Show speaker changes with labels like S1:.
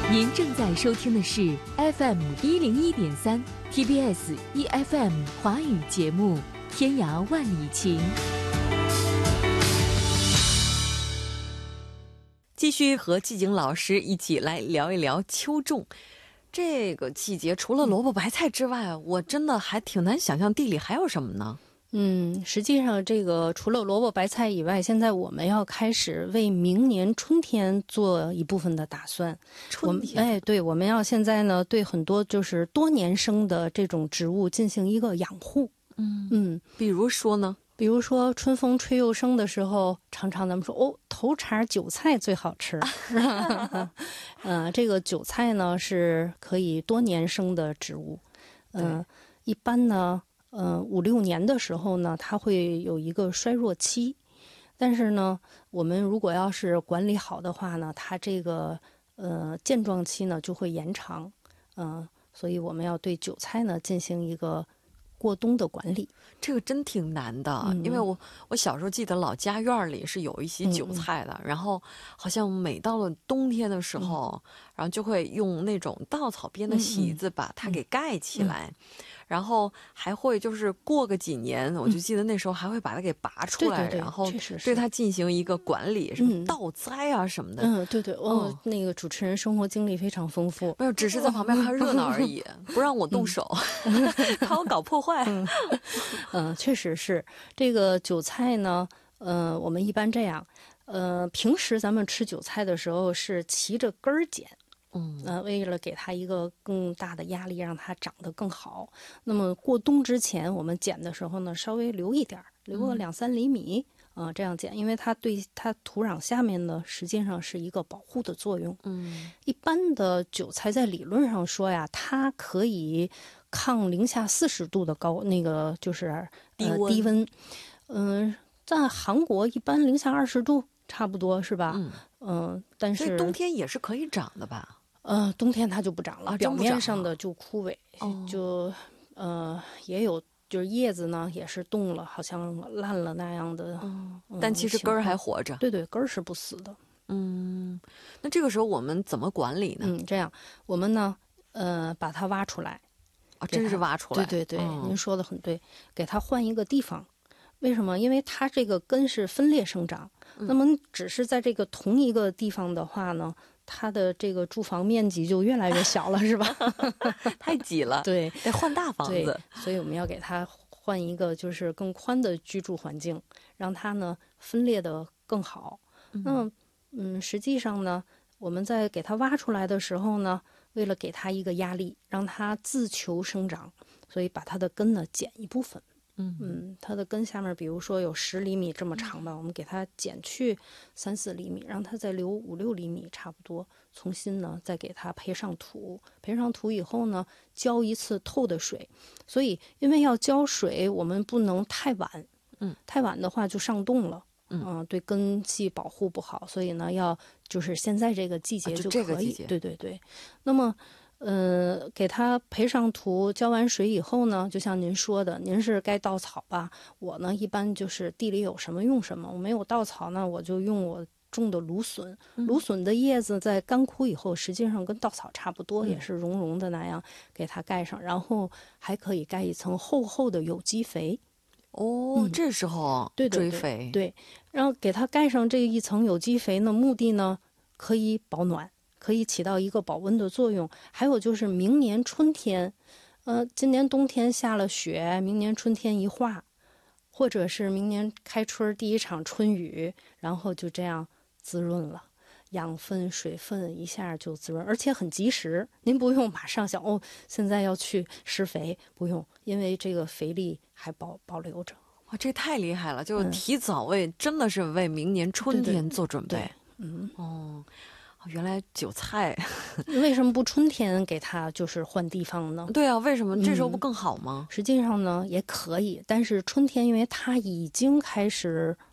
S1: 您正在收听的是 FM101.3 TBS EFM 华语节目《天涯万里情》。继续和季景老师一起来聊一聊秋种。这个季节除了萝卜白菜之外，我真的还挺难想象地里还有什么呢？
S2: 实际上这个除了萝卜白菜以外，现在我们要开始为明年春天做一部分的打算。
S1: 春天，
S2: 对，我们要现在呢对很多就是多年生的这种植物进行一个养护。
S1: 比如说呢？
S2: 比如说春风吹又生的时候，常常咱们说头茬韭菜最好吃。这个韭菜呢是可以多年生的植物。一般呢5-6年的时候呢，它会有一个衰弱期。但是呢，我们如果要是管理好的话呢，它这个健壮期呢就会延长。所以我们要对韭菜呢进行一个过冬的管理。
S1: 这个真挺难的，因为我小时候记得老家院里是有一些韭菜的，然后好像每到了冬天的时候，然后就会用那种稻草编的席子把它给盖起来。然后还会就是过个几年，我就记得那时候还会把它给拔出来，
S2: 对，
S1: 然后
S2: 确实
S1: 对它进行一个管理，什么倒栽啊什么的。
S2: 对，那个主持人生活经历非常丰富。
S1: 没有，只是在旁边看热闹而已，不让我动手，怕我搞破坏。
S2: 确实是这个韭菜呢。我们一般这样，平时咱们吃韭菜的时候是齐着根儿捡。为了给它一个更大的压力，让它长得更好。那么过冬之前，我们剪的时候呢，稍微留一点，留个2-3厘米这样剪，因为它对它土壤下面呢，实际上是一个保护的作用。一般的韭菜在理论上说呀，它可以抗零下40度的那个就是低温。在韩国一般零下20度差不多是吧？但是
S1: 所以冬天也是可以长的吧？
S2: 冬天它就不长了，表面上的就枯萎，就也有就是叶子呢也是冻了，好像烂了那样的。
S1: 但其实根儿还活着。
S2: 对，根儿是不死的。
S1: 那这个时候我们怎么管理呢？
S2: 这样我们呢把它挖出来。
S1: 真是挖出来。
S2: 对，您说的很对，给它换一个地方。为什么？因为它这个根是分裂生长，那么只是在这个同一个地方的话呢，它的这个住房面积就越来越小了，是吧？
S1: 太挤了，
S2: 对，
S1: 得换大房子。
S2: 所以我们要给它换一个就是更宽的居住环境，让它呢分裂的更好。实际上呢，我们在给它挖出来的时候呢，为了给它一个压力，让它自求生长，所以把它的根呢剪一部分。它的根下面比如说有10厘米这么长吧，我们给它剪去3-4厘米，让它再留5-6厘米差不多，重新呢再给它培上土。培上土以后呢，浇一次透的水。所以因为要浇水，我们不能太晚。太晚的话就上冻了。对根系保护不好，所以呢要就是现在这个季节就可以。
S1: 这个季节。
S2: 对。那么给它培上土，浇完水以后呢，就像您说的，您是该稻草吧？我呢一般就是地里有什么用什么，我没有稻草呢，我就用我种的芦笋。芦笋的叶子在干枯以后，实际上跟稻草差不多，也是绒绒的那样，给它盖上，然后还可以盖一层厚厚的有机肥。
S1: 这时候追肥。
S2: 对，然后给它盖上这一层有机肥呢，目的呢可以保暖，可以起到一个保温的作用。还有就是明年春天，今年冬天下了雪，明年春天一化，或者是明年开春第一场春雨，然后就这样滋润了。养分、水分一下就滋润，而且很及时。您不用马上想现在要去施肥，不用，因为这个肥力还保留着。
S1: 哇，这太厉害了！就提早真的是为明年春天做准备。原来韭菜
S2: 为什么不春天给它就是换地方呢？
S1: 对啊，为什么这时候不更好吗？
S2: 实际上呢也可以，但是春天因为它已经开始